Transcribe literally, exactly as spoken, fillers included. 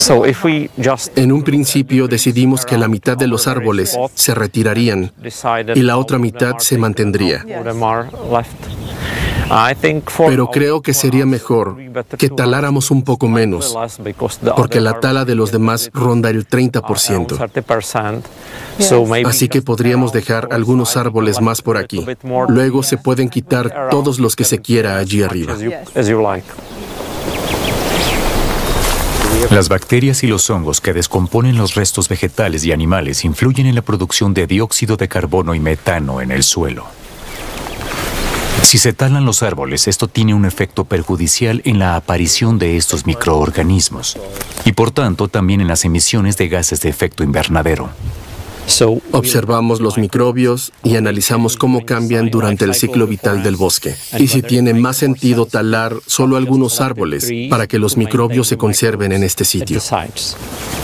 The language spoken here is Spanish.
En un principio decidimos que la mitad de los árboles se retirarían y la otra mitad se mantendría. Pero creo que sería mejor que taláramos un poco menos, porque la tala de los demás ronda el treinta por ciento. Así que podríamos dejar algunos árboles más por aquí. Luego se pueden quitar todos los que se quiera allí arriba. Las bacterias y los hongos que descomponen los restos vegetales y animales influyen en la producción de dióxido de carbono y metano en el suelo. Si se talan los árboles, esto tiene un efecto perjudicial en la aparición de estos microorganismos y, por tanto, también en las emisiones de gases de efecto invernadero. Observamos los microbios y analizamos cómo cambian durante el ciclo vital del bosque. Y si tiene más sentido talar solo algunos árboles para que los microbios se conserven en este sitio.